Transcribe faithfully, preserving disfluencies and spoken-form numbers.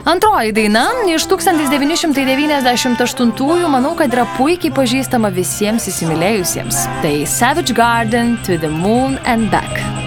Antroji daina iš tūkstantis devyni šimtai devyniasdešimt aštuntųjų, manau, kad yra puikiai pažįstama visiems įsimylėjusiems. Tai Savage Garden, To the Moon and Back.